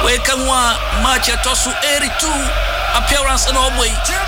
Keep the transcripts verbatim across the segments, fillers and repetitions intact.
we can one match at Tosu eighty-two appearance in Omway.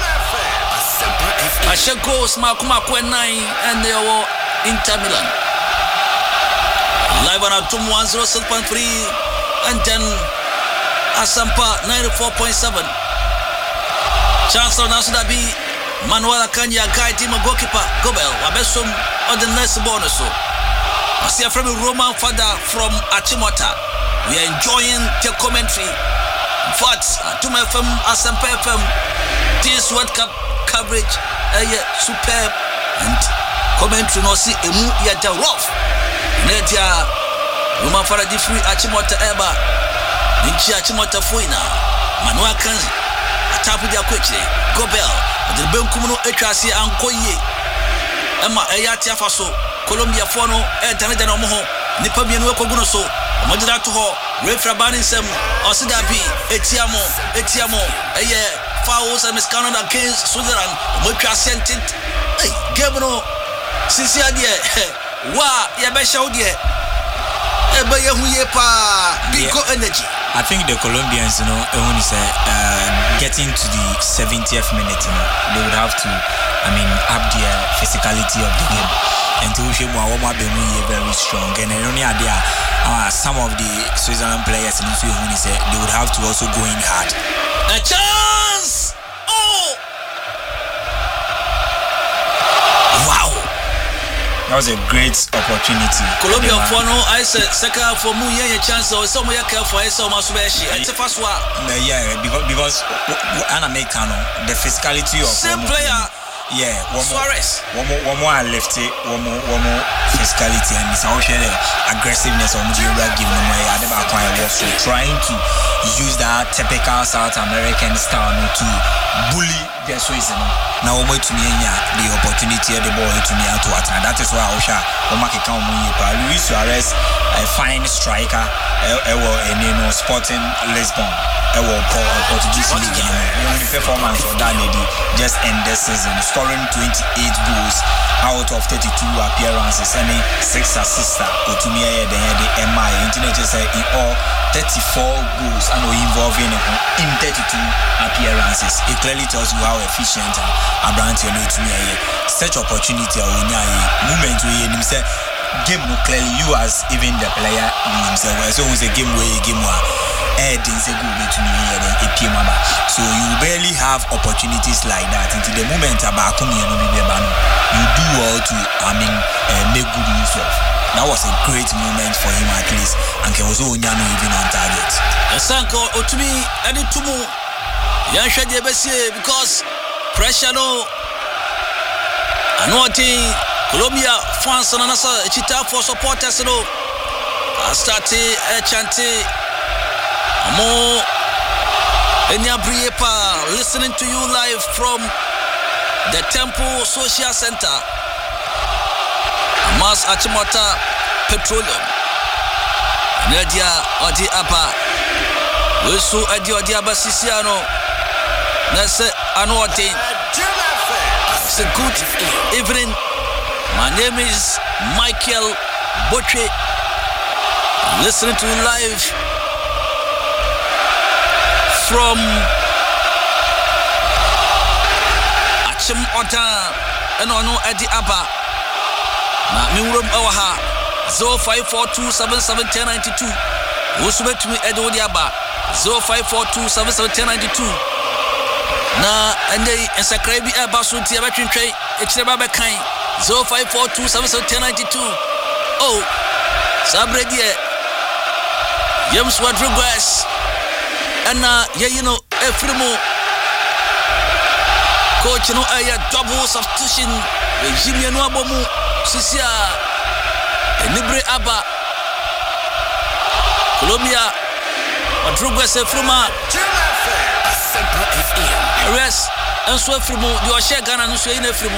Ashenko's Makuma nine and they were Inter Milan. Live on Atum one oh six point three and then Asampa ninety-four point seven. Chancellor Nasudabi Manuela Kanya guide team goalkeeper Gobel Wabesum on the next bonus. I see a from Roman father from Achimota. We are enjoying the commentary. In fact, Atum F M, Asampa F M, this World Cup coverage, uh, yeah, superb and commentary no see emu yada rough. Netia Roman father di free Achimota Eba. Ninchi Achimota Fuina. Manuel Kanzi. Atapu dia quickly. Gobel. The Benkuno Etrasi and Koye. Emma Eyati Faso. Colombia Fono. Etaneda no Moho. Nipabian Wakogunoso. Modera to ho. Refra Banisem. Osidabi. Etiamo. Etiamo. Eye. Fouls and miscanon against Switzerland. Motra sentent. Hey, Gabriel. Sincia dear. Wa. Yabesha dear. Eba Yahuyepa. Biko energy. I think the Colombians, you know, when it's uh, getting to the seventieth minute, you know, they would have to, I mean, up their physicality of the game. And to show more, very strong. And only idea, uh, some of the Switzerland players, in the when it's, they would have to also go in hard. A chance! Oh! Wow! That was a great opportunity. Colombia for no, I said second for me, yeah, chance or some way careful. I saw my special. It's a first one. Yeah, because because Anna Mekano, the physicality of same player. Yeah, one more, Suarez. One more, one more lefty, one more, one more physicality, and it's also the aggressiveness of the game. So trying to use that typical South American style to bully the Swiss. Now, we to me the opportunity the ball to me to attend. That is why I was Luis Suarez, a fine striker, a Sporting Lisbon. I will call a Portuguese league. The performance of that lady just end this season, scoring twenty-eight goals out of thirty-two appearances, and six assists. To me, the M I internet say in all thirty-four goals and involving in thirty-two appearances. It clearly tells you how efficient Abrante to me such opportunity or moment we himself. Game no clearly you as even the player himself. So it's a game where a game where Edin's a good way to me and so you barely have opportunities like that until the moment about coming and you do all to I mean uh, make good use of. That was a great moment for him at least, and he was only even on target. Sanko Otumi and Tumu Yansha Debesi because pressure no I know Colombia, France, and another Chita for supporters. No, I started a chanting. More Enya Briepa listening to you live from the Temple Social Center. Mas Achimota Petroleum. Nadia Odi Abba. Wesu Adi Odi Abba Sisiano. Nese Anwati. It's a good evening. My name is Michael Botre. Listening to you live from Achim Ota and Ono Edi Abba. Na Mirum Owaha zero five four two seven seven one zero nine two. Usube to me Edo Diaba zero five four two seven seven one zero nine two. Na and they inscribe Abba Suti Abatrin Tray, Echeba Bekai zero five four two seven seven one zero nine two. Oh, Sabredie James Rodriguez. And uh, yeah, you know, Efremo coach, you know, a double substitution. Jimmy Noabomu, Sisia, Libre Abba, Colombia, Rodriguez Efrema, Rest, and so Efremo, you are shaking and so in Efremo.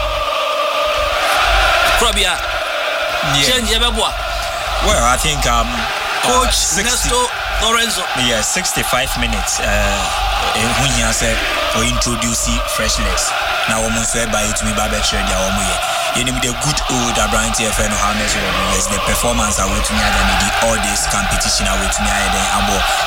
Probia, change Yababwa. Well, I think, um, coach uh, Ernesto Lorenzo. Yeah, sixty-five minutes. Uh, when he has said for introducing freshness. Now, almost by it to me, Babette Shred, you know, the good old Abrante F N Hames, the performance I went to me, all this competition I went to me,